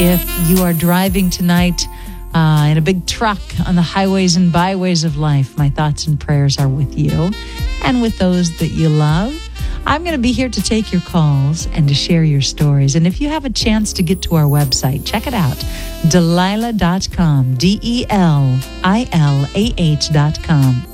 if you are driving tonight in a big truck on the highways and byways of life, my thoughts and prayers are with you and with those that you love. I'm going to be here to take your calls and to share your stories. And if you have a chance to get to our website, check it out, Delilah.com, DELILAH.com.